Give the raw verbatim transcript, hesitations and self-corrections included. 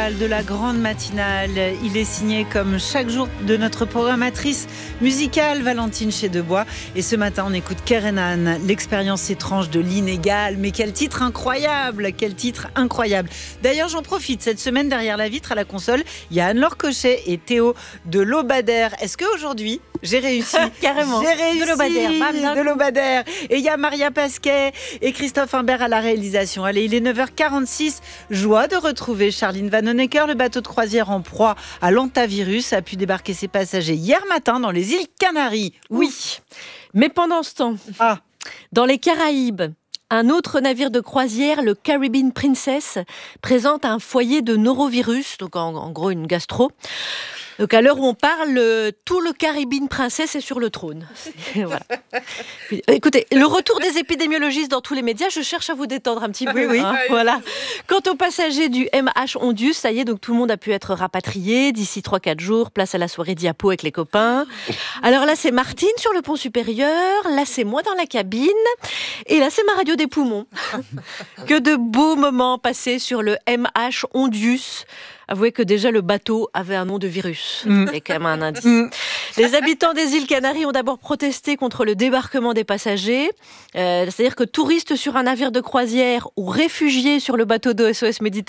musical de la grande matinale. Il est signé comme chaque jour de notre programmatrice musicale Valentine Chédebois. Et ce matin, on écoute Kerenan, l'expérience étrange de l'inégal. Mais quel titre incroyable, quel titre incroyable. D'ailleurs, j'en profite. Cette semaine, derrière la vitre à la console, il y a Anne-Laure Cochet et Théo de Lobadère. Est-ce qu'aujourd'hui, j'ai réussi? Carrément. J'ai réussi. De Lobadère. Bam, de Lobadère. Et il y a Maria Pasquet et Christophe Imbert à la réalisation. Allez, il est neuf heures quarante-six. Joie de retrouver Charline Vanhoenacker. Le bateau de croisière en proie à l'antavirus a pu débarquer ses passagers hier matin dans les îles Canaries. Oui. Mais pendant ce temps, Ah. dans les Caraïbes, un autre navire de croisière, le Caribbean Princess, présente un foyer de norovirus, donc en, en gros une gastro. Donc à l'heure où on parle, le, tout le Caribbean Princess est sur le trône. Voilà. Écoutez, le retour des épidémiologistes dans tous les médias, je cherche à vous détendre un petit peu. Oui, oui. Hein, voilà. Quant aux passagers du M H Ondius, ça y est, donc tout le monde a pu être rapatrié d'ici trois quatre jours. Place à la soirée diapo avec les copains. Alors là, c'est Martine sur le pont supérieur. Là, c'est moi dans la cabine. Et là, c'est ma radio des poumons. Que de beaux moments passés sur le M H Ondius. Avouez que déjà le bateau avait un nom de virus. Mmh. C'est quand même un indice. Mmh. Les habitants des îles Canaries ont d'abord protesté contre le débarquement des passagers. Euh, c'est-à-dire que touristes sur un navire de croisière ou réfugiés sur le bateau de S O S Méditerranée